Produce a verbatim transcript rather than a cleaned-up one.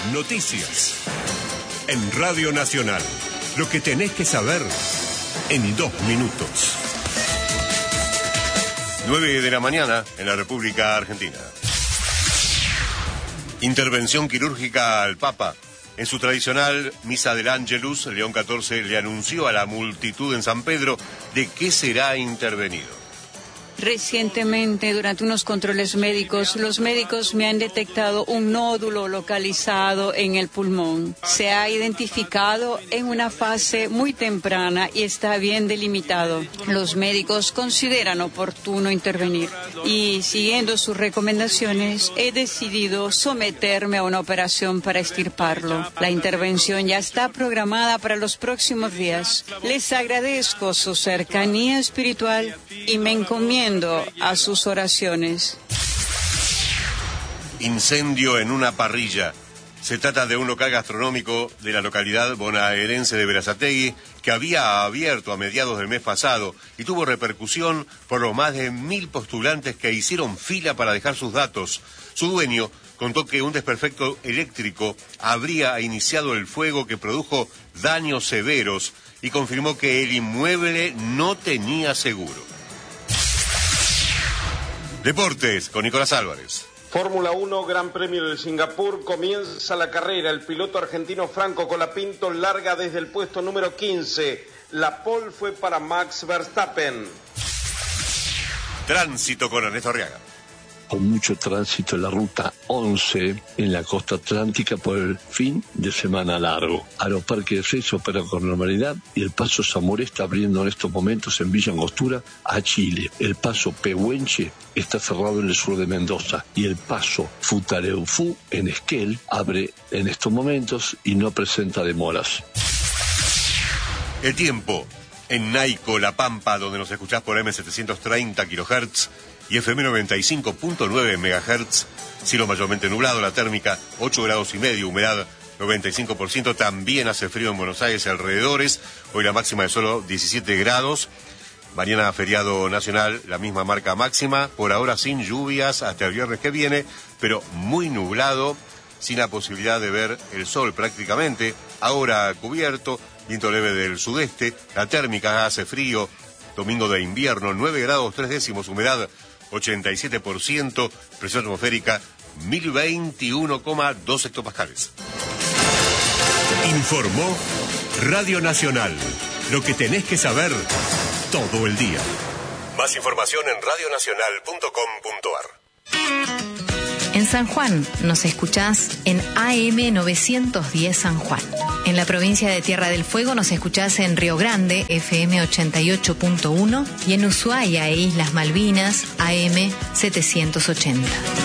Noticias. En Radio Nacional. Lo que tenés que saber en dos minutos. nueve de la mañana en la República Argentina. Intervención quirúrgica al Papa. En su tradicional Misa del Ángelus, León catorce le anunció a la multitud en San Pedro de qué será intervenido. Recientemente, durante unos controles médicos, los médicos me han detectado un nódulo localizado en el pulmón. Se ha identificado en una fase muy temprana y está bien delimitado. Los médicos consideran oportuno intervenir y, siguiendo sus recomendaciones, he decidido someterme a una operación para extirparlo. La intervención ya está programada para los próximos días. Les agradezco su cercanía espiritual y me encomiendo a sus oraciones. Incendio en una parrilla. Se trata de un local gastronómico de la localidad bonaerense de Berazategui que había abierto a mediados del mes pasado y tuvo repercusión por los más de mil postulantes que hicieron fila para dejar sus datos. Su dueño contó que un desperfecto eléctrico habría iniciado el fuego que produjo daños severos y confirmó que el inmueble no tenía seguro. Deportes, con Nicolás Álvarez. Fórmula uno, Gran Premio de Singapur, comienza la carrera. El piloto argentino Franco Colapinto larga desde el puesto número quince. La pole fue para Max Verstappen. Tránsito con Ernesto Arriaga. Con mucho tránsito en la ruta once en la costa atlántica por el fin de semana largo. Aeroparque de Seis opera con normalidad y el paso Zamoré está abriendo en estos momentos en Villa Angostura a Chile. El paso Pehuenche está cerrado en el sur de Mendoza y el paso Futaleufú en Esquel abre en estos momentos y no presenta demoras. El tiempo en Naico, La Pampa, donde nos escuchás por eme setecientos treinta kilohertz y efe eme noventa y cinco punto nueve megahertz, cielo mayormente nublado, la térmica ocho grados y medio, humedad noventa y cinco por ciento, también hace frío en Buenos Aires y alrededores, hoy la máxima de solo diecisiete grados, mañana feriado nacional, la misma marca máxima, por ahora sin lluvias hasta el viernes que viene, pero muy nublado, sin la posibilidad de ver el sol prácticamente, ahora cubierto, viento leve del sudeste, la térmica hace frío, domingo de invierno, nueve grados tres décimos, humedad ochenta y siete por ciento, presión atmosférica mil veintiuno coma dos hectopascales. Informó Radio Nacional. Lo que tenés que saber todo el día. Más información en radio nacional punto com punto ar. En San Juan nos escuchás en A M novecientos diez San Juan. En la provincia de Tierra del Fuego nos escuchás en Río Grande, efe eme ochenta y ocho punto uno, y en Ushuaia e Islas Malvinas, A M setecientos ochenta.